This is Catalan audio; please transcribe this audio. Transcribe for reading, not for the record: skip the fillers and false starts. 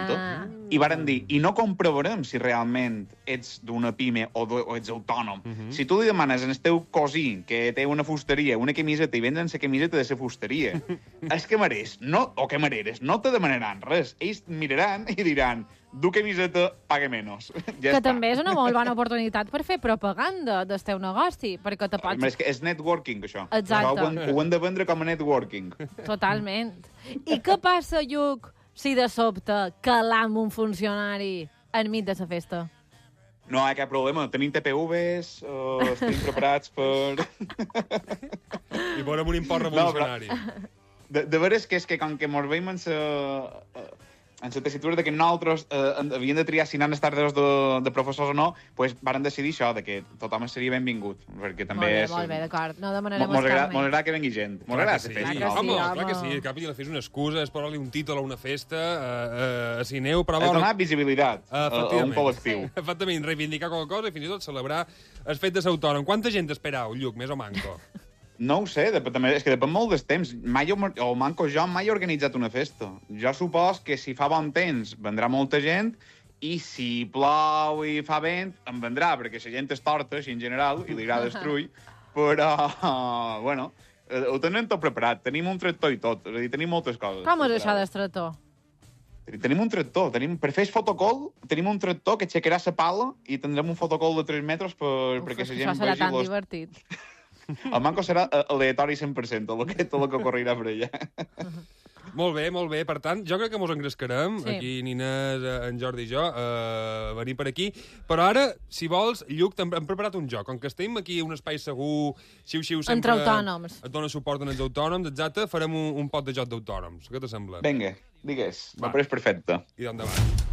festa, i varen dir, i no comprovarem si realment ets d'una pime o ets autònom. Si tu li demanes al teu cosí que té una fusteria, una camiseta, i vens la camiseta de la fusteria, els camarers, o camareres, no te demanaran res. Ells miraran i diran, du camiseta, pague menys. Ja que està. també és una molt bona oportunitat per fer propaganda del teu negoci, perquè te pots... És que és networking, això. Exacte. Ho hem de vendre com a networking. Totalment. I què passa, Lluc, si de sobte calam un funcionari enmig de la festa? No hi ha cap problema. Tenim TPVs, estem preparats per... I volem un import revolucionari. De veres que és que com que mos veiem en la tessitura de que nosaltres havien de triar si anaven a estar de professors o no, doncs varen decidir això, de que tothom seria benvingut, perquè també és... Molt bé, d'acord. No demanarem Mos escarment. agrada que vengui gent. Mos agrada fer festa. Home, clar que sí. Cap dia fes una excusa, és posar-li un títol a una festa, a Cineu, però... És donar visibilitat a un col·lectiu. Efectivament, reivindicar qualque cosa i fins i tot celebrar el fet de ser autònom. Quanta gent esperau, Lluc, més o manco? No ho sé, és que depèn molt del temps. Jo mai he organitzat una festa. Jo supos que si fa bon temps vendrà molta gent i si plou i fa vent en vendrà, perquè la gent és torta, així en general, i li agrada destruir, però, bueno, ho tenim tot preparat. Tenim un tractor i tot, és a dir, tenim moltes coses. Com és això del tractor? Tenim un tractor. Per fer el fotocol, tenim un tractor que aixecarà la pala i tindrem un fotocol de 3 metres perquè la gent això serà vegi tan divertit. El manco serà aleatori 100%, tot el que corrirà per allà. Molt bé, molt bé. Per tant, jo crec que mos engrescarem, Sí. aquí Nines, en Jordi i jo, a venir per aquí. Però ara, si vols, Lluc, hem preparat un joc. Com que estem aquí en un espai segur, xiu-xiu sempre... Entre autònoms. Et dona suport en els autònoms, exacte, farem un pot de joc d'autònoms. Què te sembla? Vinga, digues. Me pareix perfecte. I endavant.